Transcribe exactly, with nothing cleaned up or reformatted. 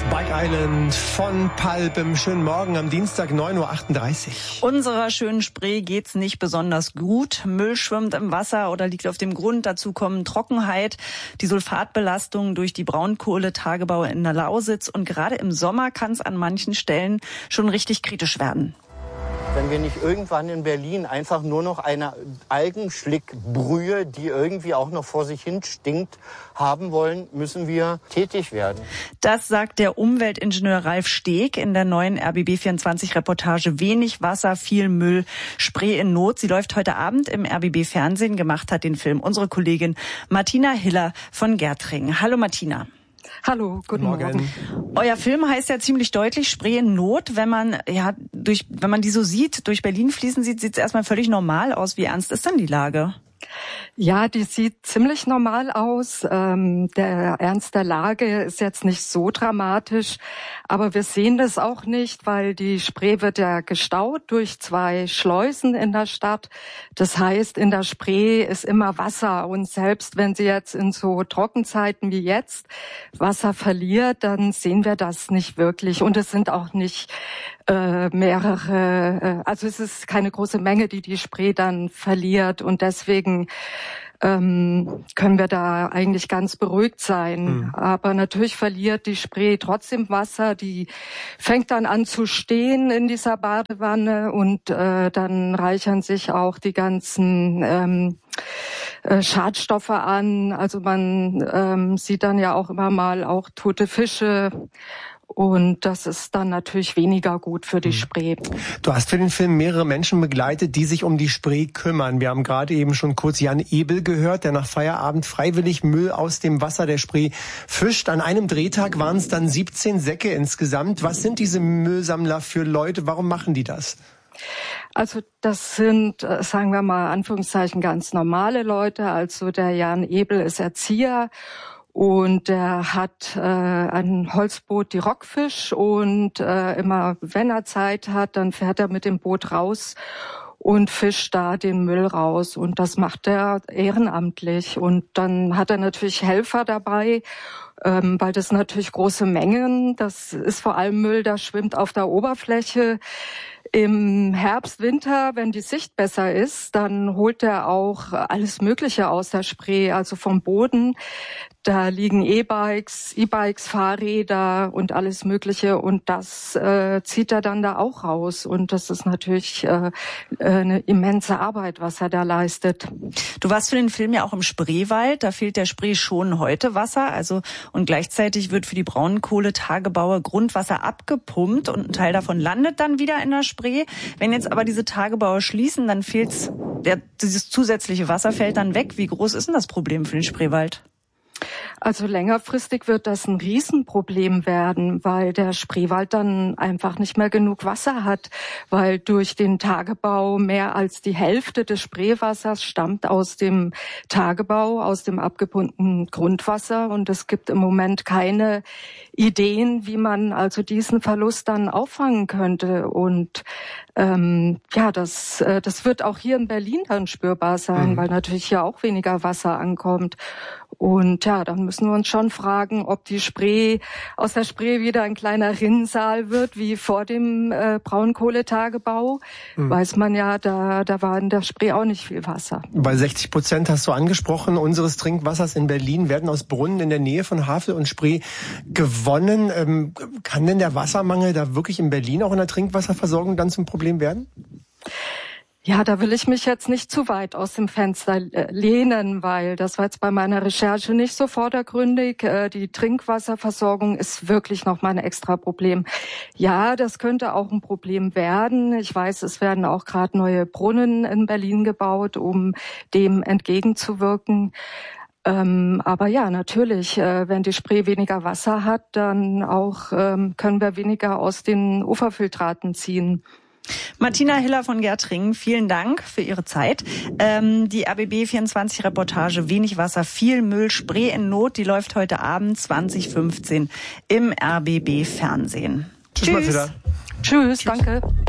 Bike Island von Pulp im schönen Morgen am Dienstag neun Uhr achtunddreißig. Unserer schönen Spree geht's nicht besonders gut. Müll schwimmt im Wasser oder liegt auf dem Grund. Dazu kommen Trockenheit, die Sulfatbelastung durch die Braunkohletagebaue in der Lausitz. Und gerade im Sommer kann es an manchen Stellen schon richtig kritisch werden. Wenn wir nicht irgendwann in Berlin einfach nur noch eine Algenschlickbrühe, die irgendwie auch noch vor sich hin stinkt, haben wollen, müssen wir tätig werden. Das sagt der Umweltingenieur Ralf Steg in der neuen R B B vierundzwanzig Reportage Wenig Wasser, viel Müll, Spree in Not. Sie läuft heute Abend im R B B Fernsehen. Gemacht hat den Film unsere Kollegin Martina Hiller von Gärtringen. Hallo Martina. Hallo, guten Morgen. Morgen. Euer Film heißt ja ziemlich deutlich Spree in Not. Wenn man ja durch, wenn man die so sieht, durch Berlin fließen sieht, sieht es erstmal völlig normal aus. Wie ernst ist denn die Lage? Ja, die sieht ziemlich normal aus. Ähm, der Ernst der Lage ist jetzt nicht so dramatisch, aber wir sehen das auch nicht, weil die Spree wird ja gestaut durch zwei Schleusen in der Stadt. Das heißt, in der Spree ist immer Wasser und selbst wenn sie jetzt in so Trockenzeiten wie jetzt Wasser verliert, dann sehen wir das nicht wirklich und es sind auch nicht äh, mehrere, äh, also es ist keine große Menge, die die Spree dann verliert und deswegen ähm, können wir da eigentlich ganz beruhigt sein. Mhm. Aber natürlich verliert die Spree trotzdem Wasser. Die fängt dann an zu stehen in dieser Badewanne und äh, dann reichern sich auch die ganzen ähm, äh, Schadstoffe an. Also man ähm, sieht dann ja auch immer mal auch tote Fische. Und das ist dann natürlich weniger gut für die Spree. Du hast für den Film mehrere Menschen begleitet, die sich um die Spree kümmern. Wir haben gerade eben schon kurz Jan Ebel gehört, der nach Feierabend freiwillig Müll aus dem Wasser der Spree fischt. An einem Drehtag waren es dann siebzehn Säcke insgesamt. Was sind diese Müllsammler für Leute? Warum machen die das? Also das sind, sagen wir mal, Anführungszeichen ganz normale Leute. Also der Jan Ebel ist Erzieher. Und er hat äh, ein Holzboot, die Rockfisch, und äh, immer, wenn er Zeit hat, dann fährt er mit dem Boot raus und fischt da den Müll raus. Und das macht er ehrenamtlich. Und dann hat er natürlich Helfer dabei, ähm, weil das natürlich große Mengen, das ist vor allem Müll, der schwimmt auf der Oberfläche. Im Herbst, Winter, wenn die Sicht besser ist, dann holt er auch alles Mögliche aus der Spree, also vom Boden. Da liegen E-Bikes, E-Bikes, Fahrräder und alles Mögliche und das äh, zieht er dann da auch raus. Und das ist natürlich äh, eine immense Arbeit, was er da leistet. Du warst für den Film ja auch im Spreewald. Da fehlt der Spree schon heute Wasser. Also und gleichzeitig wird für die Braunkohletagebaue Grundwasser abgepumpt und ein Teil davon landet dann wieder in der Spree. Wenn jetzt aber diese Tagebaue schließen, dann fehlt der, dieses zusätzliche Wasser fällt dann weg. Wie groß ist denn das Problem für den Spreewald? Also längerfristig wird das ein Riesenproblem werden, weil der Spreewald dann einfach nicht mehr genug Wasser hat, weil durch den Tagebau mehr als die Hälfte des Spreewassers stammt aus dem Tagebau, aus dem abgepumpten Grundwasser und es gibt im Moment keine Ideen, wie man also diesen Verlust dann auffangen könnte und ähm, ja, das äh, das wird auch hier in Berlin dann spürbar sein, mhm. weil natürlich hier auch weniger Wasser ankommt. Und ja, dann müssen wir uns schon fragen, ob die Spree, aus der Spree wieder ein kleiner Rinnsal wird, wie vor dem äh, Braunkohletagebau. Mhm. Weiß man ja, da, da war in der Spree auch nicht viel Wasser. Bei sechzig Prozent hast du angesprochen, unseres Trinkwassers in Berlin werden aus Brunnen in der Nähe von Havel und Spree gewonnen. Ähm, kann denn der Wassermangel da wirklich in Berlin auch in der Trinkwasserversorgung dann zum Problem werden? Ja, da will ich mich jetzt nicht zu weit aus dem Fenster lehnen, weil das war jetzt bei meiner Recherche nicht so vordergründig. Die Trinkwasserversorgung ist wirklich noch mal ein extra Problem. Ja, das könnte auch ein Problem werden. Ich weiß, es werden auch gerade neue Brunnen in Berlin gebaut, um dem entgegenzuwirken. Ähm, aber ja, natürlich, äh, wenn die Spree weniger Wasser hat, dann auch ähm, können wir weniger aus den Uferfiltraten ziehen. Martina Hiller von Gärtringen, vielen Dank für Ihre Zeit. Ähm, die R B B vierundzwanzig Reportage Wenig Wasser, viel Müll, Spree in Not, die läuft heute Abend zwanzig fünfzehn im R B B Fernsehen. Tschüss. Tschüss. Tschüss, danke.